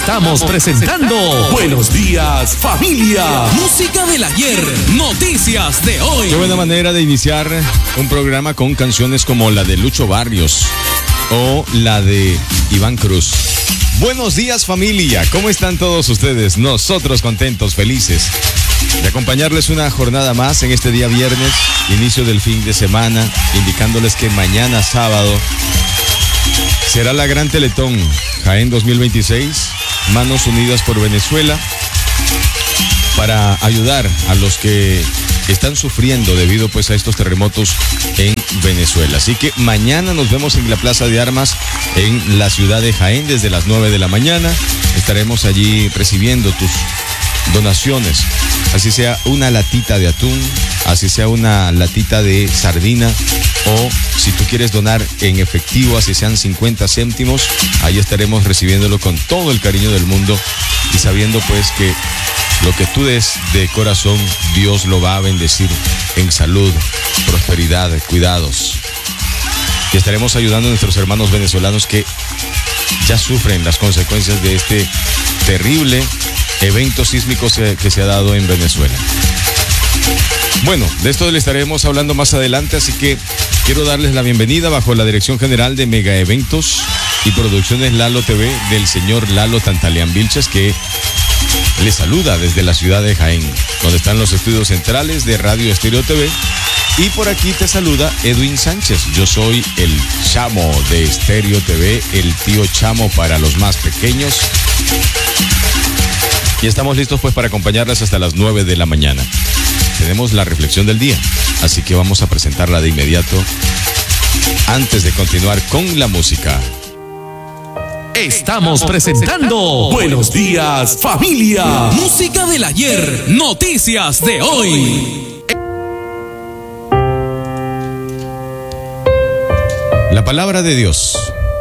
Estamos presentando Buenos Días, Familia. Música del ayer, noticias de hoy. Qué buena manera de iniciar un programa con canciones como la de Lucho Barrios o la de Iván Cruz. Buenos días, familia. ¿Cómo están todos ustedes? Nosotros contentos, felices de acompañarles una jornada más en este día viernes, inicio del fin de semana, indicándoles que mañana sábado será la Gran Teletón Jaén 2026, Manos Unidas por Venezuela, para ayudar a los que están sufriendo debido pues a estos terremotos en Venezuela. Así que mañana nos vemos en la Plaza de Armas en la ciudad de Jaén desde las 9 de la mañana. Estaremos allí recibiendo tus donaciones, así sea una latita de atún, así sea una latita de sardina, o si tú quieres donar en efectivo, así sean 50 céntimos, ahí estaremos recibiéndolo con todo el cariño del mundo y sabiendo pues que lo que tú des de corazón, Dios lo va a bendecir en salud, prosperidad, cuidados. Y estaremos ayudando a nuestros hermanos venezolanos que ya sufren las consecuencias de este terrible evento sísmico que se ha dado en Venezuela. Bueno, de esto le estaremos hablando más adelante, así que quiero darles la bienvenida bajo la dirección general de Mega Eventos y Producciones Lalo TV del señor Lalo Tantalian Vilches, que les saluda desde la ciudad de Jaén, donde están los estudios centrales de Radio Estéreo TV. Y por aquí te saluda Edwin Sánchez. Yo soy el Chamo de Estéreo TV, el tío Chamo para los más pequeños. Y estamos listos pues para acompañarles hasta las 9 de la mañana. Tenemos la reflexión del día, así que vamos a presentarla de inmediato antes de continuar con la música. Estamos presentando Buenos Días, Familia. Música del ayer, noticias de hoy. La palabra de Dios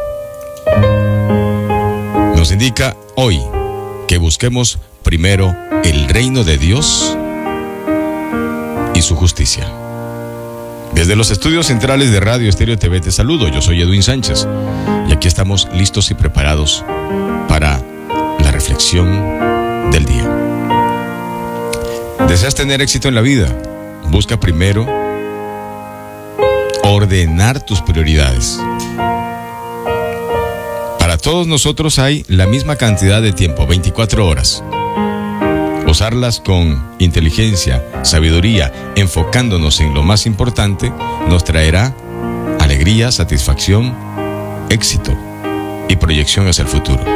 nos indica hoy que busquemos primero el reino de Dios y su justicia. Desde los estudios centrales de Radio Estéreo TV te saludo, yo soy Edwin Sánchez y aquí estamos listos y preparados para la reflexión del día. ¿Deseas tener éxito en la vida? Busca primero ordenar tus prioridades. Para todos nosotros hay la misma cantidad de tiempo, 24 horas. Usarlas con inteligencia, sabiduría, enfocándonos en lo más importante, nos traerá alegría, satisfacción, éxito y proyección hacia el futuro.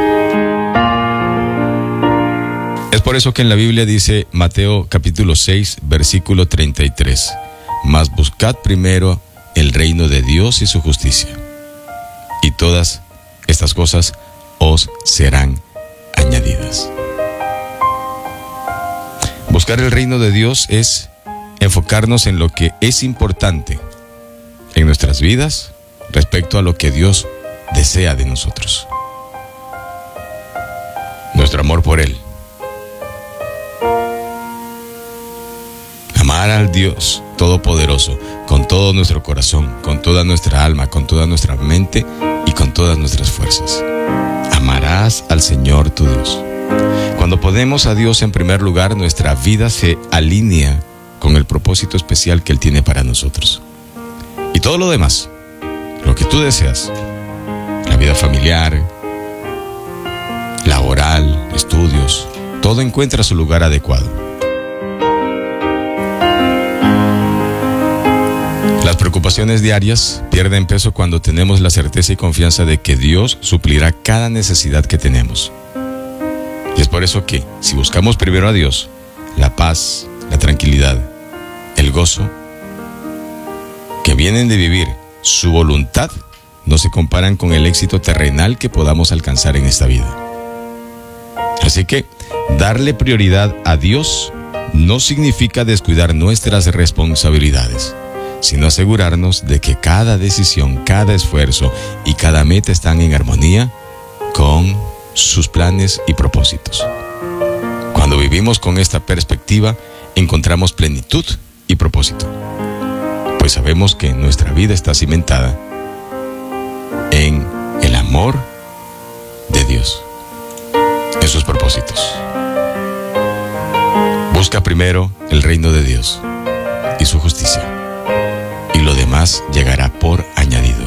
Es por eso que en la Biblia dice Mateo capítulo 6, versículo 33, mas buscad primero el reino de Dios y su justicia, y todas estas cosas os serán añadidas. Buscar el reino de Dios es enfocarnos en lo que es importante en nuestras vidas respecto a lo que Dios desea de nosotros. Nuestro amor por Él. Amar al Dios Todopoderoso con todo nuestro corazón, con toda nuestra alma, con toda nuestra mente y con todas nuestras fuerzas. Amarás al Señor tu Dios. Cuando ponemos a Dios en primer lugar, nuestra vida se alinea con el propósito especial que Él tiene para nosotros. Y todo lo demás, lo que tú deseas, la vida familiar, laboral, estudios, todo encuentra su lugar adecuado. Las preocupaciones diarias pierden peso cuando tenemos la certeza y confianza de que Dios suplirá cada necesidad que tenemos. Y es por eso que, si buscamos primero a Dios, la paz, la tranquilidad, el gozo que vienen de vivir su voluntad, no se comparan con el éxito terrenal que podamos alcanzar en esta vida. Así que, darle prioridad a Dios no significa descuidar nuestras responsabilidades, sino asegurarnos de que cada decisión, cada esfuerzo y cada meta están en armonía con sus planes y propósitos. Cuando vivimos con esta perspectiva, encontramos plenitud y propósito, pues sabemos que nuestra vida está cimentada en el amor de Dios. en sus propósitos. Busca primero el reino de Dios y su justicia, y lo demás llegará por añadidura.